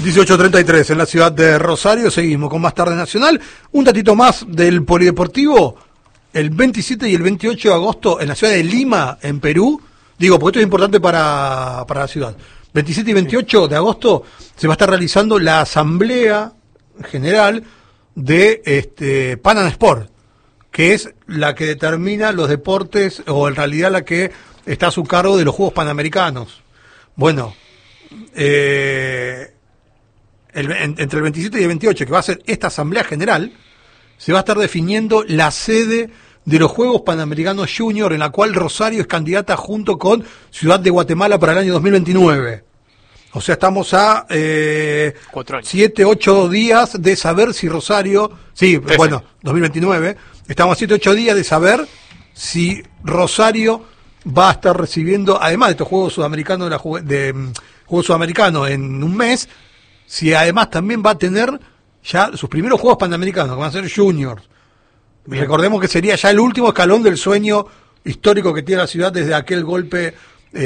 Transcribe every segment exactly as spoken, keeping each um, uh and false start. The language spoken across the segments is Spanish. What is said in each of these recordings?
dieciocho treinta y tres en la ciudad de Rosario. Seguimos con más tarde nacional. Un datito más del polideportivo. El veintisiete y el veintiocho de agosto en la ciudad de Lima, en Perú. Digo, porque esto es importante para, para la ciudad. veintisiete y veintiocho de agosto se va a estar realizando la asamblea general de este Pan Am Sport, que es la que determina los deportes, o en realidad la que está a su cargo de los Juegos Panamericanos. Bueno, eh, el, en, entre el veintisiete y el veintiocho, que va a ser esta asamblea general, se va a estar definiendo la sede de los Juegos Panamericanos Junior, en la cual Rosario es candidata junto con Ciudad de Guatemala para el año dos mil veintinueve. O sea, estamos a eh, siete, ocho días de saber si Rosario... Sí, trece. Bueno, dos mil veintinueve. Estamos a siete, ocho días de saber si Rosario va a estar recibiendo, además de estos Juegos Sudamericanos, de, la, de um, Juegos Sudamericanos en un mes, si además también va a tener ya sus primeros Juegos Panamericanos, que van a ser Juniors. Bien. Recordemos que sería ya el último escalón del sueño histórico que tiene la ciudad desde aquel golpe...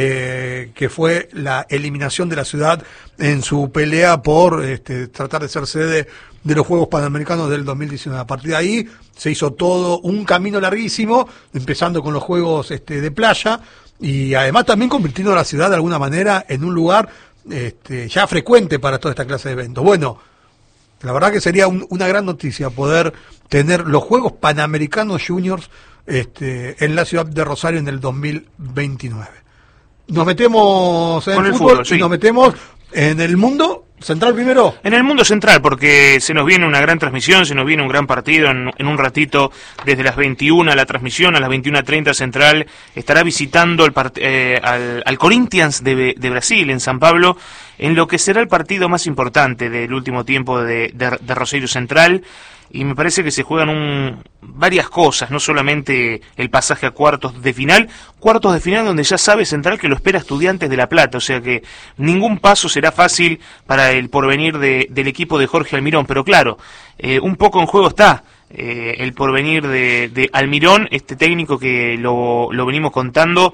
Eh, que fue la eliminación de la ciudad en su pelea por este, tratar de ser sede de los Juegos Panamericanos del dos mil diecinueve. A partir de ahí se hizo todo un camino larguísimo, empezando con los Juegos este, de playa, y además también convirtiendo a la ciudad de alguna manera en un lugar este, ya frecuente para toda esta clase de eventos. Bueno, la verdad que sería un, una gran noticia poder tener los Juegos Panamericanos Juniors este, en la ciudad de Rosario en el dos mil veintinueve. Nos metemos en Con el, el fútbol, fútbol, sí. Y nos metemos en el mundo central primero. En el mundo central, porque se nos viene una gran transmisión, se nos viene un gran partido en, en un ratito, desde las veintiuna la transmisión, a las veintiuna treinta Central estará visitando el part- eh, al, al Corinthians de, de Brasil, en San Pablo, en lo que será el partido más importante del último tiempo de, de, de Rosario Central. Y me parece que se juegan un, varias cosas, no solamente el pasaje a cuartos de final, cuartos de final donde ya sabe Central que lo espera Estudiantes de La Plata, o sea que ningún paso será fácil para el porvenir de, del equipo de Jorge Almirón, pero claro, eh, un poco en juego está eh, el porvenir de, de Almirón, este técnico que lo, lo venimos contando,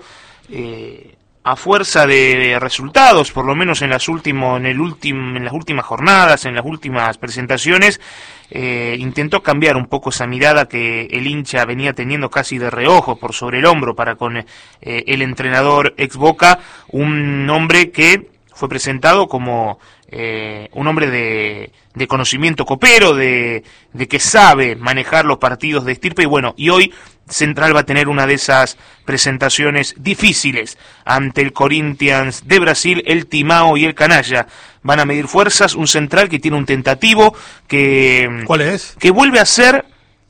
eh, a fuerza de resultados, por lo menos en las último, en el último, en las últimas jornadas, en las últimas presentaciones, eh, intentó cambiar un poco esa mirada que el hincha venía teniendo casi de reojo por sobre el hombro para con eh, el entrenador ex Boca, un hombre que fue presentado como eh, un hombre de, de conocimiento copero, de, de que sabe manejar los partidos de estirpe, y bueno, y hoy Central va a tener una de esas presentaciones difíciles ante el Corinthians de Brasil, el Timao y el Canalla. Van a medir fuerzas, un Central que tiene un tentativo que... ¿Cuál es? Que vuelve a ser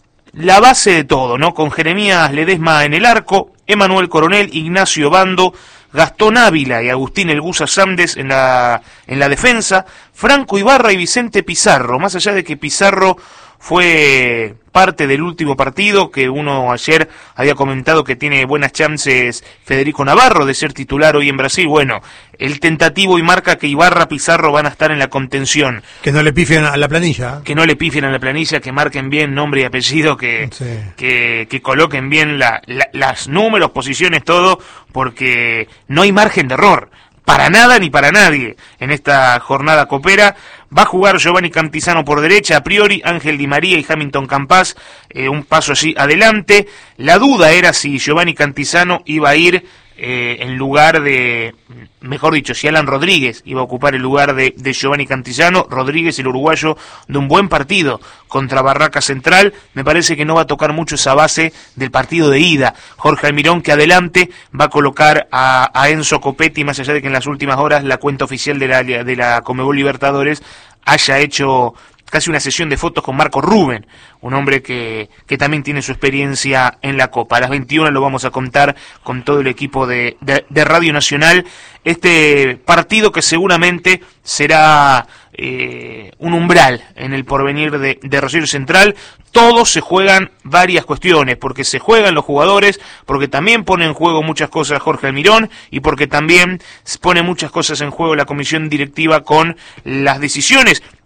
la base de todo, ¿no? Con Jeremías Ledesma en el arco, Emanuel Coronel, Ignacio Bando, Gastón Ávila y Agustín El Gusa Sámdez en la, en la defensa, Franco Ibarra y Vicente Pizarro, más allá de que Pizarro fue parte del último partido, que uno ayer había comentado que tiene buenas chances Federico Navarro de ser titular hoy en Brasil. Bueno, el tentativo y marca que Ibarra, Pizarro van a estar en la contención. Que no le pifien a la planilla. Que no le pifien a la planilla, que marquen bien nombre y apellido, que, sí. que, que coloquen bien la, la, las números, posiciones, todo, porque no hay margen de error. Para nada ni para nadie en esta jornada copera. Va a jugar Giovanni Cantizano por derecha, a priori, Ángel Di María y Hamilton Campas, eh, un paso allí adelante. La duda era si Giovanni Cantizano iba a ir eh, en lugar de, mejor dicho, si Alan Rodríguez iba a ocupar el lugar de, de Giovanni Cantizano. Rodríguez, el uruguayo, de un buen partido contra Barraca Central. Me parece que no va a tocar mucho esa base del partido de ida. Jorge Almirón, que adelante va a colocar a, a Enzo Copetti, más allá de que en las últimas horas la cuenta oficial de la, de la Conmebol Libertadores haya hecho casi una sesión de fotos con Marco Rubén, un hombre que, que también tiene su experiencia en la Copa. A las veintiuna lo vamos a contar con todo el equipo de, de, de Radio Nacional. Este partido que seguramente será eh, un umbral en el porvenir de, de Rosario Central. Todos se juegan varias cuestiones, porque se juegan los jugadores, porque también pone en juego muchas cosas Jorge Almirón, y porque también pone muchas cosas en juego la comisión directiva con las decisiones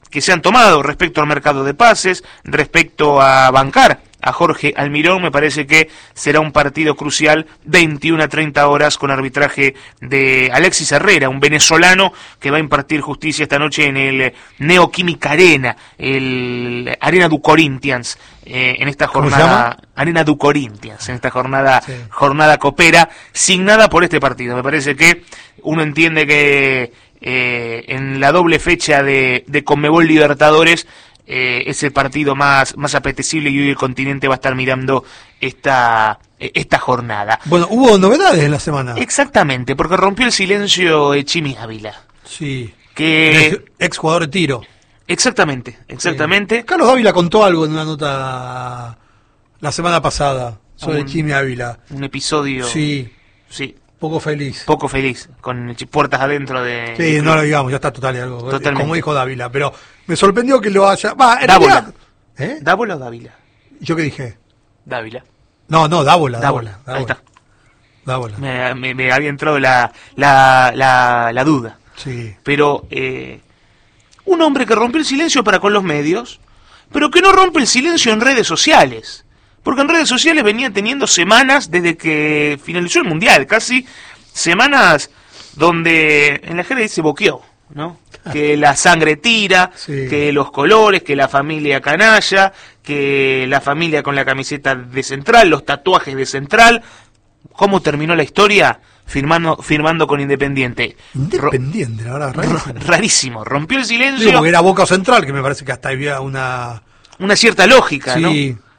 que se han tomado respecto al mercado de pases, respecto a bancar a Jorge Almirón. Me parece que será un partido crucial, veintiuna a treinta horas, con arbitraje de Alexis Herrera, un venezolano que va a impartir justicia esta noche en el Neoquímica Arena, el Arena du Corinthians, eh, en esta jornada, Arena du Corinthians, en esta jornada, sí. jornada copera, signada por este partido. Me parece que uno entiende que eh, en la doble fecha de, de Conmebol Libertadores, Eh, es el partido más, más apetecible, y hoy el continente va a estar mirando esta, esta jornada. Bueno, hubo novedades en la semana. Exactamente, porque rompió el silencio eh, Chimi Ávila. Sí. Que... ex jugador de tiro. Exactamente, exactamente. Sí. Carlos Dávila contó algo en una nota la semana pasada sobre un, Chimi Ávila. Un episodio. Sí. Sí. Poco feliz. Poco feliz, con puertas adentro de... Sí, de no lo digamos, ya está total algo. Totalmente. Como dijo Dávila, pero me sorprendió que lo haya... Va, en Dávola. realidad... ¿Eh? ¿Dávola o Dávila? ¿Yo qué dije? Dávila. No, no, Dávola. Dávola, Dávola. ahí está. Dávola. Me, me, me había entrado la, la, la, la duda. Sí. Pero eh, un hombre que rompió el silencio para con los medios, pero que no rompe el silencio en redes sociales. Porque en redes sociales venía teniendo semanas desde que finalizó el Mundial, casi semanas donde en la gente se boqueó, ¿no? Que la sangre tira, sí. que los colores, que la familia canalla, que la familia con la camiseta de Central, los tatuajes de Central. ¿Cómo terminó la historia? Firmando, firmando con Independiente. Independiente, la verdad, rarísimo. Rarísimo, rompió el silencio. Sí, porque era Boca Central, que me parece que hasta había una... Una cierta lógica, sí. ¿no?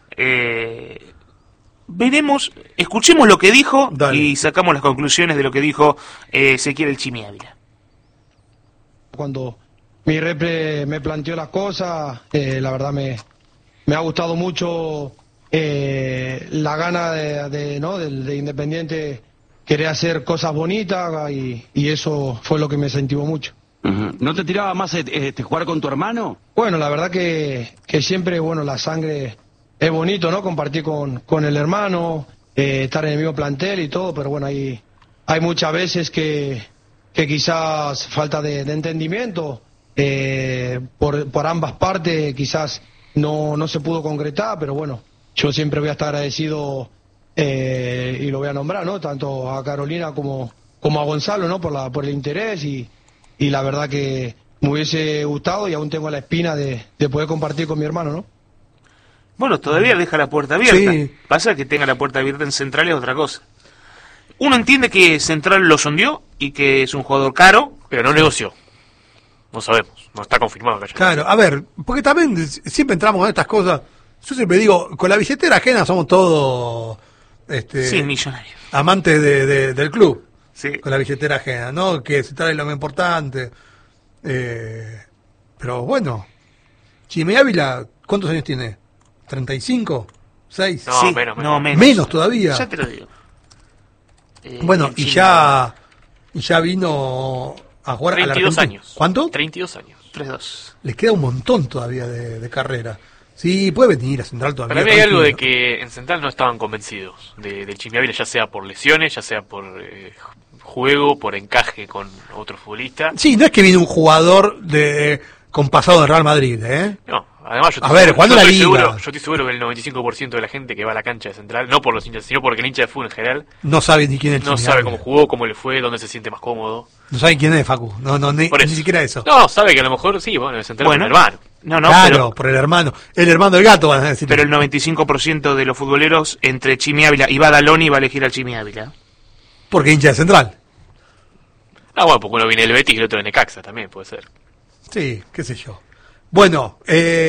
Eh, veremos, escuchemos lo que dijo. Dale. Y sacamos las conclusiones de lo que dijo eh, Ezequiel el Chimi Ávila. Cuando mi repre me planteó las cosas, eh, la verdad me, me ha gustado mucho eh, la gana de, de, ¿no? de, de Independiente querer hacer cosas bonitas, y, y eso fue lo que me incentivó mucho. Uh-huh. ¿No te tiraba más este, jugar con tu hermano? Bueno, la verdad que, que siempre, bueno, la sangre es bonito, ¿no? Compartir con, con el hermano, eh, estar en el mismo plantel y todo, pero bueno, hay, hay muchas veces que, que quizás falta de, de entendimiento eh, por, por ambas partes, quizás no, no se pudo concretar, pero bueno, yo siempre voy a estar agradecido eh, y lo voy a nombrar, ¿no? Tanto a Carolina como, como a Gonzalo, ¿no? Por, la, por el interés y... Y la verdad que me hubiese gustado, y aún tengo la espina de, de poder compartir con mi hermano, ¿no? Bueno, todavía deja la puerta abierta. Sí. Pasa que tenga la puerta abierta en Central es otra cosa. Uno entiende que Central lo sondeó y que es un jugador caro, pero no negoció. No sabemos, no está confirmado. Que claro, a ver, porque también siempre entramos en estas cosas. Yo siempre digo, con la billetera ajena somos todos este, sí, millonarios, amantes de, de, del club. Sí. Con la billetera ajena, ¿no? Que se trae lo más importante. Eh, pero bueno, Chimi Ávila, ¿cuántos años tiene? ¿treinta y cinco? ¿seis? No, sí, menos, menos. No, menos. Menos todavía. Ya te lo digo. Eh, bueno, y ya, y ya vino a jugar treinta y dos a la Argentina. años. ¿Cuánto? treinta y dos años. tres dos. Les queda un montón todavía de, de carrera. Sí, puede venir a Central todavía. Para mí hay tranquilo. algo de que en Central no estaban convencidos de, del Chimi Ávila, ya sea por lesiones, ya sea por eh, juego, por encaje con otro futbolista. Sí, no es que viene un jugador de con pasado de Real Madrid, ¿eh? No, además yo a ver, ¿cuándo la liga? Seguro, yo estoy seguro que el noventa y cinco por ciento de la gente que va a la cancha de Central, no por los hinchas, sino porque el hincha de fútbol en general, no sabe ni quién es no Chimi sabe Ávila. cómo jugó, cómo le fue, dónde se siente más cómodo. No sabe quién es Facu, no, no, ni, ni siquiera eso. No, sabe que a lo mejor sí, bueno, el Central Bueno, es un hermano. No, no, claro, pero, por el hermano, el hermano del gato van a decir. pero el noventa y cinco por ciento de los futboleros entre Chimi Ávila y Badaloni va a elegir al Chimi Ávila. Porque hincha de Central. Ah, bueno, porque uno viene del Betis y el otro de Necaxa también, puede ser. Sí, qué sé yo. Bueno,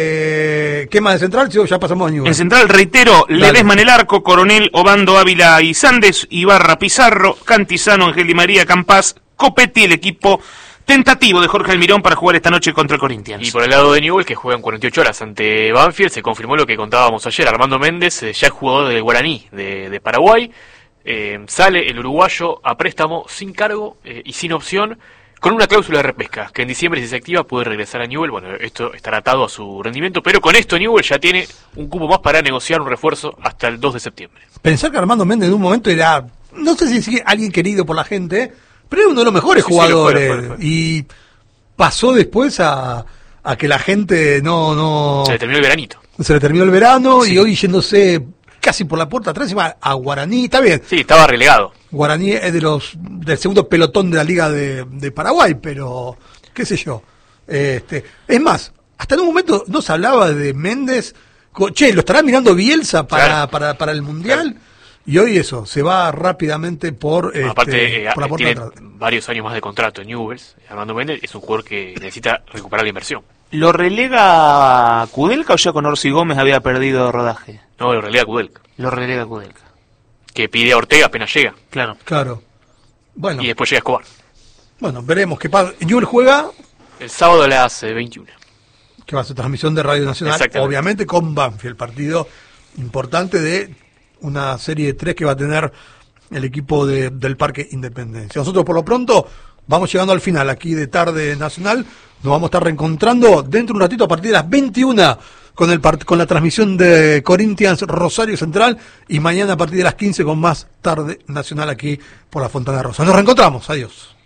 eh, ¿qué más de Central? Sí, ya pasamos a Newell. En Central, reitero, Dale. Ledesma en el arco, Coronel, Obando, Ávila y Sandes, Ibarra, Pizarro, Cantizano, Ángel Di María, Campas, Copetti, el equipo tentativo de Jorge Almirón para jugar esta noche contra el Corinthians. Y por el lado de Newell, que juega en cuarenta y ocho horas ante Banfield, se confirmó lo que contábamos ayer. Armando Méndez eh, ya es jugador del Guaraní de, de Paraguay. Eh, sale el uruguayo a préstamo sin cargo eh, y sin opción, con una cláusula de repesca, que en diciembre, si se activa, puede regresar a Newell. Bueno, esto estará atado a su rendimiento, pero con esto Newell ya tiene un cupo más para negociar un refuerzo hasta el dos de septiembre. Pensar que Armando Méndez en un momento era, no sé si sigue alguien querido por la gente, pero era uno de los mejores Sí, sí, jugadores. lo fue, lo fue, lo fue. Y pasó después a, a a que la gente no... no Se le terminó el veranito. Se le terminó el verano Sí. y hoy yéndose casi por la puerta atrás, encima a Guaraní, está bien. Sí, estaba relegado. Guaraní es de los del segundo pelotón de la Liga de, de Paraguay, pero qué sé yo. Este, es más, hasta en un momento no se hablaba de Méndez, co- che, ¿lo estará mirando Bielsa para, Claro. para, para el Mundial? Claro. Y hoy eso, se va rápidamente por, este, Aparte, eh, por la puerta tiene de atrás. varios años más de contrato en Newell's. Armando Méndez es un jugador que necesita recuperar la inversión. ¿Lo relega Kudelka o ya con Orsi Gómez había perdido rodaje? No, lo relega Kudelka, Lo relega Kudelka. que pide a Ortega apenas llega. Claro. Claro. Bueno, Y después llega Escobar. bueno, veremos qué pasa. Newell juega, El sábado a las eh, veintiuna. que va a ser transmisión de Radio Nacional, Exactamente. obviamente con Banfield, partido importante de una serie de tres que va a tener el equipo de, del Parque Independencia. Nosotros por lo pronto vamos llegando al final aquí de Tarde Nacional, nos vamos a estar reencontrando dentro de un ratito a partir de las veintiuna con, el part- con la transmisión de Corinthians Rosario Central y mañana a partir de las quince con más Tarde Nacional aquí por la Fontana Rosa. Nos reencontramos, adiós.